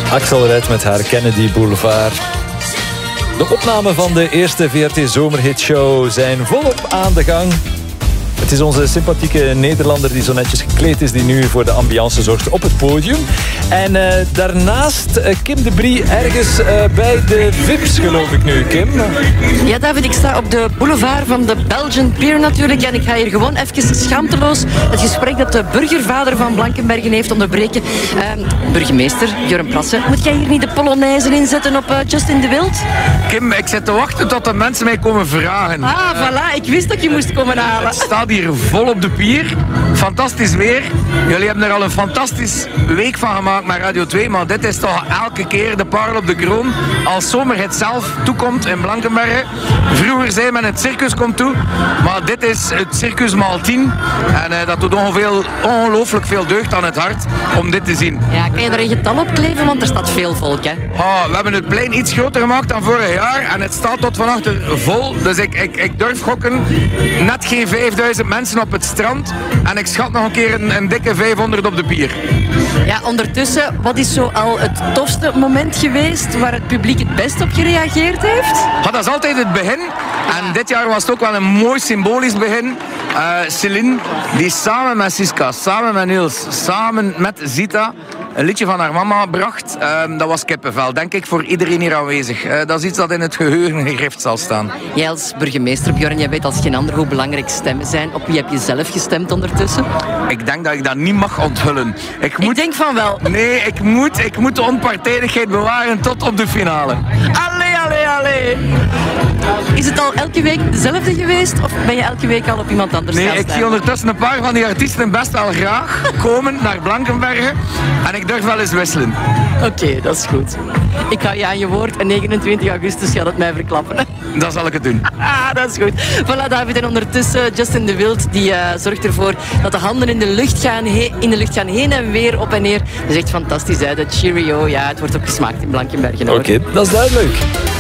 Axel rijdt met haar Kennedy Boulevard. De opnamen van de eerste VRT Zomerhitshow zijn volop aan de gang. Het is onze sympathieke Nederlander die zo netjes gekleed is, die nu voor de ambiance zorgt op het podium. En daarnaast Kim de Brie ergens bij de VIP's, geloof ik nu, Kim. Ja, David, ik sta op de boulevard van de Belgian Pier natuurlijk. En ik ga hier gewoon even schaamteloos het gesprek dat de burgervader van Blankenbergen heeft onderbreken. Burgemeester Björn Plassen, moet jij hier niet de Polonaise inzetten op Justin de Wild? Kim, ik zit te wachten tot de mensen mij komen vragen. Voilà, ik wist dat je moest komen halen. Het staat hier vol op de pier. Fantastisch weer. Jullie hebben er al een fantastisch week van gemaakt met Radio 2, maar dit is toch elke keer de parel op de kroon als Zomerhit zelf toekomt in Blankenbergen. Vroeger zei men het circus komt toe, maar dit is het circus maal 10 en dat doet ongelooflijk veel deugd aan het hart om dit te zien. Ja, kan je er een getal op kleven, want er staat veel volk, hè? We hebben het plein iets groter gemaakt dan vorig jaar en het staat tot van achter vol, dus ik durf gokken, net geen 5000 mensen op het strand en ik schat nog een keer een dikke 500 op de pier. Ja, ondertussen, wat is zo al het tofste moment geweest waar het publiek het best op gereageerd heeft? Dat is altijd het begin. En dit jaar was het ook wel een mooi symbolisch begin. Céline, die samen met Siska, samen met Niels, samen met Zita een liedje van haar mama bracht. Dat was kippenvel, denk ik, voor iedereen hier aanwezig. Dat is iets dat in het geheugen gegrift zal staan. Jij als burgemeester, Björn, jij weet als geen ander hoe belangrijk stemmen zijn. Op wie heb je zelf gestemd ondertussen? Ik denk dat ik dat niet mag onthullen. Ik denk van wel. Nee, ik moet de onpartijdigheid bewaren tot op de finale. Allee. Is het al elke week dezelfde geweest of ben je elke week al op iemand anders gaan stemmen? Ik zie ondertussen een paar van die artiesten best wel graag komen naar Blankenbergen en ik durf wel eens wisselen. Oké, dat is goed. Ik hou je aan je woord en 29 augustus gaat het mij verklappen. Dan zal ik het doen. Dat is goed. Voilà, David. En ondertussen Justin de Wild die zorgt ervoor dat de handen in de lucht gaan heen en weer, op en neer. Dat is echt fantastisch, hè? Dat Cheerio, ja, het wordt ook gesmaakt in Blankenbergen. Oké, dat is duidelijk.